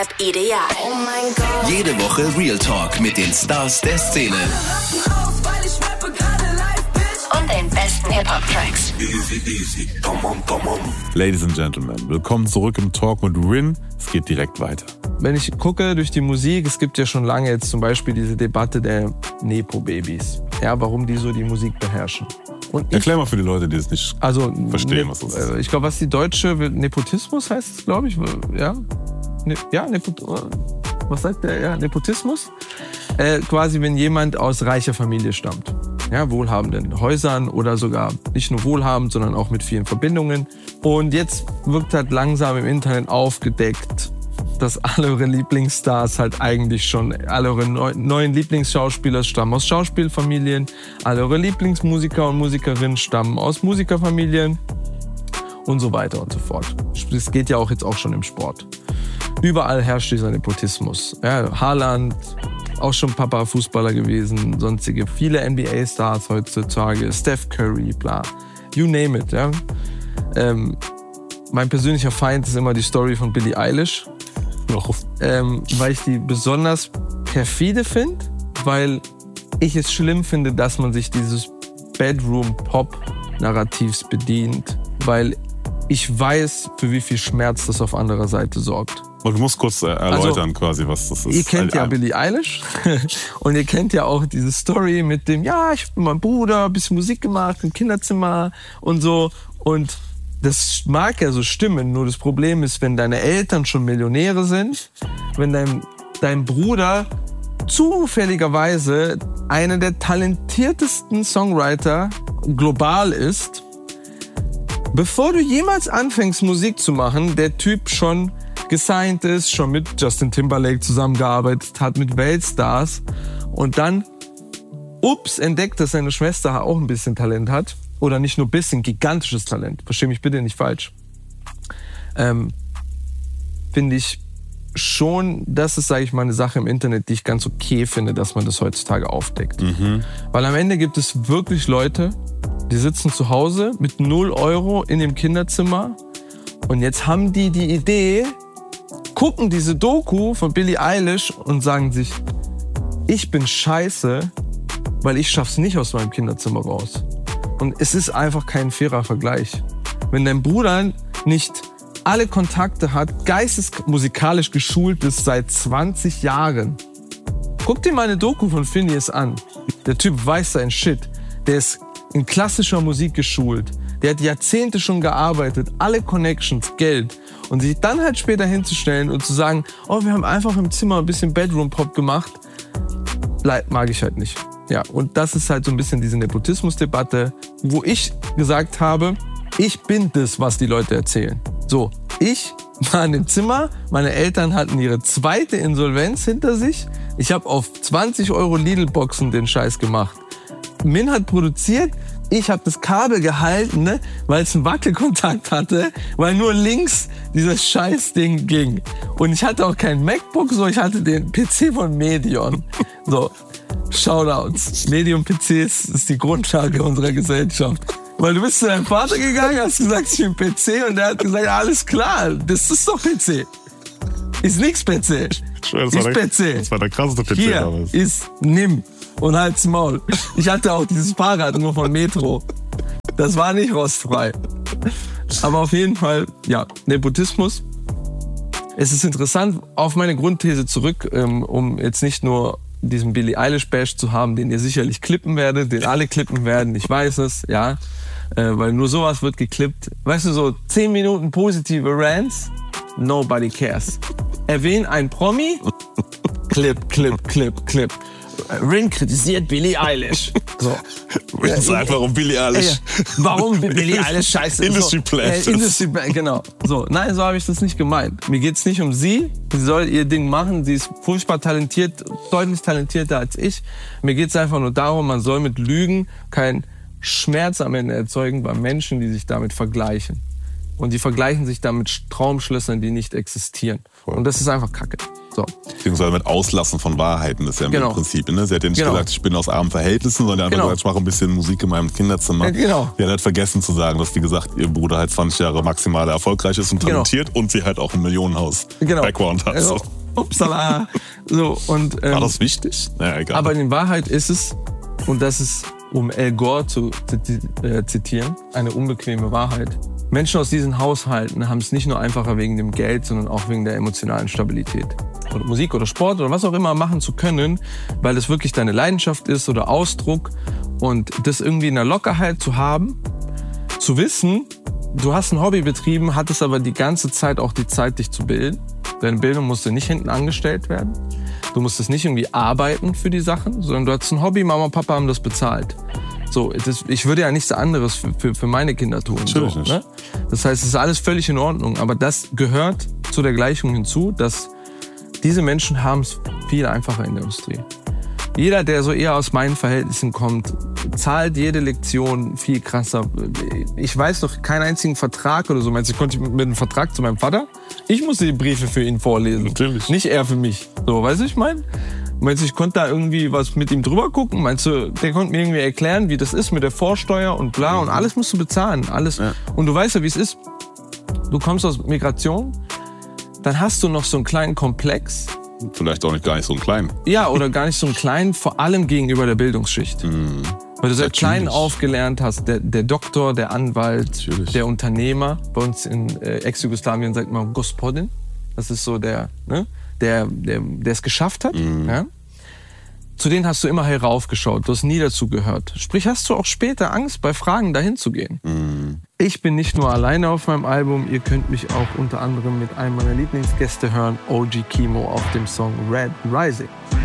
Ideal. Oh mein Gott. Jede Woche Real Talk mit den Stars der Szene. Und den besten Hip-Hop-Tracks. Ladies and Gentlemen, willkommen zurück im Talk mit Rin. Es geht direkt weiter. Wenn ich gucke durch die Musik, es gibt ja schon lange jetzt zum Beispiel diese Debatte der Nepo-Babys. Ja, warum die so die Musik beherrschen. Und Erklär mal für die Leute, die es nicht verstehen, was das ist. Ich glaube, was die deutsche Nepotismus heißt es, glaube ich. Ja, was sagt der? Ja, Nepotismus. Quasi, wenn jemand aus reicher Familie stammt. Ja, wohlhabenden Häusern oder sogar nicht nur wohlhabend, sondern auch mit vielen Verbindungen. Und jetzt wird halt langsam im Internet aufgedeckt, dass alle eure Lieblingsstars halt eigentlich schon, alle eure neuen Lieblingsschauspieler stammen aus Schauspielfamilien, alle eure Lieblingsmusiker und Musikerinnen stammen aus Musikerfamilien und so weiter und so fort. Das geht ja auch jetzt auch schon im Sport. Überall herrscht dieser Nepotismus. Ja, Haaland, auch schon Papa Fußballer gewesen, sonstige viele NBA-Stars heutzutage, Steph Curry, bla, you name it. Ja. Mein persönlicher Feind ist immer die Story von Billie Eilish. Weil ich die besonders perfide finde, weil ich es schlimm finde, dass man sich dieses Bedroom-Pop-Narrativs bedient, weil ich weiß, für wie viel Schmerz das auf anderer Seite sorgt. Und du musst kurz erläutern quasi, was das ist. Ihr kennt ja Billie Eilish und ihr kennt ja auch diese Story mit dem, ja, ich bin mein Bruder, ein bisschen Musik gemacht im Kinderzimmer und so, und das mag ja so stimmen, nur das Problem ist, wenn deine Eltern schon Millionäre sind, wenn dein Bruder zufälligerweise einer der talentiertesten Songwriter global ist, bevor du jemals anfängst, Musik zu machen, der Typ schon gesigned ist, schon mit Justin Timberlake zusammengearbeitet hat, mit Weltstars, und dann, entdeckt, dass seine Schwester auch ein bisschen Talent hat. Oder nicht nur ein bisschen, gigantisches Talent. Versteh mich bitte nicht falsch. Finde ich schon, das ist, sage ich mal, eine Sache im Internet, die ich ganz okay finde, dass man das heutzutage aufdeckt. Weil am Ende gibt es wirklich Leute, die sitzen zu Hause mit 0 Euro in dem Kinderzimmer und jetzt haben die Idee, gucken diese Doku von Billie Eilish und sagen sich, ich bin scheiße, weil ich schaff's nicht aus meinem Kinderzimmer raus. Und es ist einfach kein fairer Vergleich. Wenn dein Bruder nicht alle Kontakte hat, geistesmusikalisch geschult ist seit 20 Jahren. Guck dir mal eine Doku von Finneas an. Der Typ weiß sein Shit. Der ist in klassischer Musik geschult. Der hat Jahrzehnte schon gearbeitet, alle Connections, Geld. Und sich dann halt später hinzustellen und zu sagen, oh, wir haben einfach im Zimmer ein bisschen Bedroom-Pop gemacht, mag ich halt nicht. Ja, und das ist halt so ein bisschen diese Nepotismus-Debatte, wo ich gesagt habe, ich bin das, was die Leute erzählen. So, ich war in dem Zimmer, meine Eltern hatten ihre zweite Insolvenz hinter sich. Ich habe auf 20 Euro Lidl-Boxen den Scheiß gemacht. Min hat produziert, ich habe das Kabel gehalten, ne, weil es einen Wackelkontakt hatte, weil nur links dieses Scheißding ging. Und ich hatte auch kein MacBook, so, ich hatte den PC von Medion. So. Shoutouts. Medium-PCs ist die Grundlage unserer Gesellschaft. Weil du bist zu deinem Vater gegangen, hast gesagt, ich bin PC, und der hat gesagt, alles klar, das ist doch PC. Ist nix PC. Das war der krasseste PC. Hier damals. ist nimm und halt's Maul. Ich hatte auch dieses Fahrrad nur von Metro. Das war nicht rostfrei. Aber auf jeden Fall, ja, Nepotismus. Es ist interessant, auf meine Grundthese zurück, um jetzt nicht nur diesen Billie Eilish Bash zu haben, den ihr sicherlich klippen werdet, den alle klippen werden, ich weiß es, ja, weil nur sowas wird geklippt. Weißt du, so 10 Minuten positive Rants, nobody cares. Erwähn ein Promi, Clip. Rin kritisiert Billie Eilish. So. Rin ist einfach um Billie Eilish. Warum Billie Eilish scheiße? Industry Plant. Genau. So, nein, so habe ich das nicht gemeint. Mir geht's nicht um sie. Sie soll ihr Ding machen. Sie ist furchtbar talentiert, deutlich talentierter als ich. Mir geht's einfach nur darum, man soll mit Lügen keinen Schmerz am Ende erzeugen bei Menschen, die sich damit vergleichen. Und die vergleichen sich damit Traumschlössern, die nicht existieren. Und das ist einfach Kacke. So. Beziehungsweise mit Auslassen von Wahrheiten, das ist ja im Prinzip. Ne? Sie hat ja nicht gesagt, ich bin aus armen Verhältnissen, sondern einfach gesagt, ich mache ein bisschen Musik in meinem Kinderzimmer. Genau. Sie hat halt vergessen zu sagen, dass, wie gesagt, ihr Bruder halt 20 Jahre maximal erfolgreich ist und talentiert und sie halt auch ein Millionenhaus-Background hat. So. Upsala. So, und, war das wichtig? Naja, egal. Aber in Wahrheit ist es, und das ist, um Al Gore zu zitieren, eine unbequeme Wahrheit. Menschen aus diesen Haushalten haben es nicht nur einfacher wegen dem Geld, sondern auch wegen der emotionalen Stabilität. Oder Musik oder Sport oder was auch immer machen zu können, weil es wirklich deine Leidenschaft ist oder Ausdruck. Und das irgendwie in der Lockerheit zu haben, zu wissen, du hast ein Hobby betrieben, hattest aber die ganze Zeit auch die Zeit, dich zu bilden. Deine Bildung musste nicht hinten angestellt werden. Du musstest nicht irgendwie arbeiten für die Sachen, sondern du hattest ein Hobby, Mama und Papa haben das bezahlt. So, ich würde ja nichts anderes für meine Kinder tun. Natürlich so, nicht. Ne? Das heißt, es ist alles völlig in Ordnung. Aber das gehört zu der Gleichung hinzu, dass diese Menschen haben es viel einfacher in der Industrie. Jeder, der so eher aus meinen Verhältnissen kommt, zahlt jede Lektion viel krasser. Ich weiß noch keinen einzigen Vertrag oder so. Meinst du, ich konnte mit einem Vertrag zu meinem Vater? Ich musste die Briefe für ihn vorlesen. Natürlich. Nicht er für mich. So, weißt du, ich meine? Meinst du, ich konnte da irgendwie was mit ihm drüber gucken? Meinst du, der konnte mir irgendwie erklären, wie das ist mit der Vorsteuer und bla und alles musst du bezahlen. Alles. Ja. Und du weißt ja, wie es ist. Du kommst aus Migration, dann hast du noch so einen kleinen Komplex. Vielleicht auch gar nicht so einen kleinen. Ja, oder gar nicht so einen kleinen, vor allem gegenüber der Bildungsschicht. Weil du seit klein auf gelernt hast, der Doktor, der Anwalt, der Unternehmer. Bei uns in Ex-Jugoslawien sagt man Gospodin. Das ist so der es geschafft hat. Ja? Zu denen hast du immer heraufgeschaut, du hast nie dazu gehört. Sprich, hast du auch später Angst, bei Fragen dahin zu gehen. Ich bin nicht nur alleine auf meinem Album, ihr könnt mich auch unter anderem mit einem meiner Lieblingsgäste hören, OG Kimo auf dem Song Red Rising.